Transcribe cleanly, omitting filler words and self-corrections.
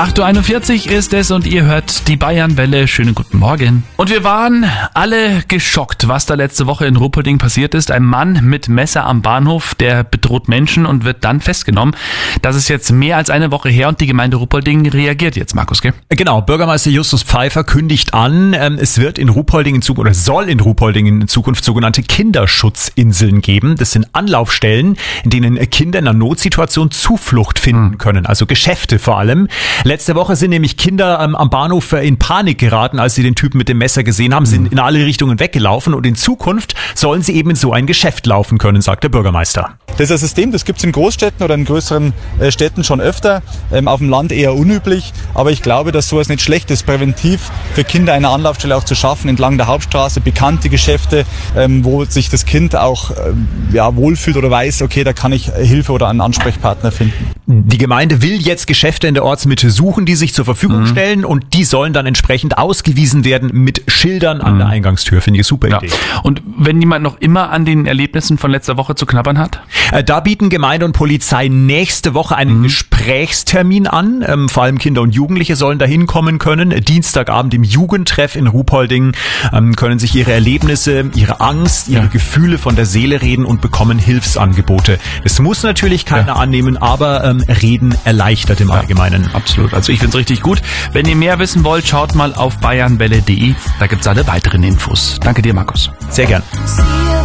8.41 Uhr ist es und ihr hört die Bayernwelle. Schönen guten Morgen. Und wir waren alle geschockt, was da letzte Woche in Ruppolding passiert ist. Ein Mann mit Messer am Bahnhof, der bedroht Menschen und wird dann festgenommen. Das ist jetzt mehr als eine Woche her und die Gemeinde Ruppolding reagiert jetzt, Markus, gell? Genau, Bürgermeister Justus Pfeiffer kündigt an, es wird in Ruppolding soll in Ruppolding in Zukunft sogenannte Kinderschutzinseln geben. Das sind Anlaufstellen, in denen Kinder in einer Notsituation Zuflucht finden können, also Geschäfte vor allem. Letzte Woche sind nämlich Kinder am Bahnhof in Panik geraten, als sie den Typen mit dem Messer gesehen haben, sind in alle Richtungen weggelaufen und in Zukunft sollen sie eben in so ein Geschäft laufen können, sagt der Bürgermeister. Das ist ein System, das gibt es in Großstädten oder in größeren Städten schon öfter, auf dem Land eher unüblich, aber ich glaube, dass sowas nicht schlecht ist, präventiv für Kinder eine Anlaufstelle auch zu schaffen, entlang der Hauptstraße, bekannte Geschäfte, wo sich das Kind auch wohlfühlt oder weiß, okay, da kann ich Hilfe oder einen Ansprechpartner finden. Die Gemeinde will jetzt Geschäfte in der Ortsmitte suchen, die sich zur Verfügung stellen und die sollen dann entsprechend ausgewiesen werden mit Schildern an der Eingangstür. Finde ich eine super Idee. Und wenn jemand noch immer an den Erlebnissen von letzter Woche zu knabbern hat? Da bieten Gemeinde und Polizei nächste Woche einen Gesprächstermin an. Vor allem Kinder und Jugendliche sollen da hinkommen können. Dienstagabend im Jugendtreff in Ruppolding können sich ihre Erlebnisse, ihre Angst, ihre Gefühle von der Seele reden und bekommen Hilfsangebote. Das muss natürlich keiner annehmen, aber Reden erleichtert im Allgemeinen. Absolut. Also ich finde es richtig gut. Wenn ihr mehr wissen wollt, schaut mal auf bayernwelle.de. Da gibt's alle weiteren Infos. Danke dir, Markus. Sehr gern.